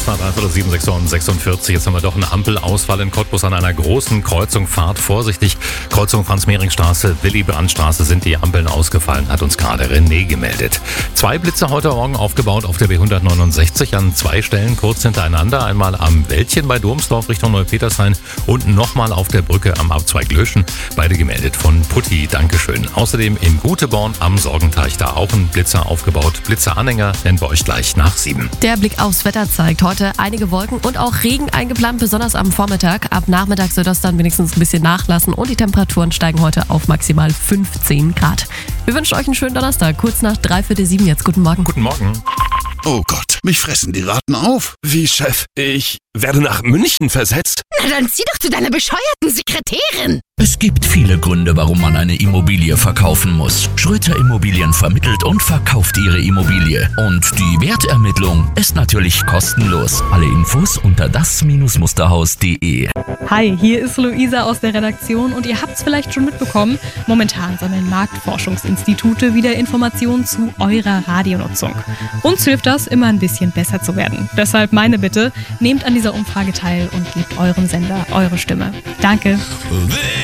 Es war 7:46. Jetzt haben wir doch eine Ampelausfall in Cottbus an einer großen Kreuzung. Fahrt vorsichtig. Kreuzung Franz-Mehring-Straße, Willy-Brandt-Straße sind die Ampeln ausgefallen, hat uns gerade René gemeldet. 2 Blitze heute Morgen aufgebaut auf der B169 an 2 Stellen kurz hintereinander. Einmal am Wäldchen bei Domsdorf Richtung Neupetershain und nochmal auf der Brücke am Abzweig Löschen. Beide gemeldet von Putti. Dankeschön. Außerdem in Guteborn am Sorgenteich da auch ein Blitzer aufgebaut. Blitzeranhänger nennen wir euch gleich nach 7. Der Blick aufs Wetter zeigt heute einige Wolken und auch Regen eingeplant, besonders am Vormittag. Ab Nachmittag soll das dann wenigstens ein bisschen nachlassen und die Temperaturen steigen heute auf maximal 15 Grad. Wir wünschen euch einen schönen Donnerstag, kurz nach 7:45 jetzt. Guten Morgen. Guten Morgen. Oh Gott, mich fressen die Ratten auf. Wie, Chef? Ich werde nach München versetzt? Na dann zieh doch zu deiner bescheuerten Sekretärin. Es gibt viele Gründe, warum man eine Immobilie verkaufen muss. Schröter Immobilien vermittelt und verkauft ihre Immobilie. Und die Wertermittlung ist natürlich kostenlos. Alle Infos unter das-musterhaus.de. Hi, hier ist Luisa aus der Redaktion und ihr habt es vielleicht schon mitbekommen, momentan sammeln Marktforschungsinstitute wieder Informationen zu eurer Radionutzung. Uns hilft das, immer ein bisschen besser zu werden. Deshalb meine Bitte, nehmt an dieser Umfrage teil und gebt eurem Sender eure Stimme. Danke.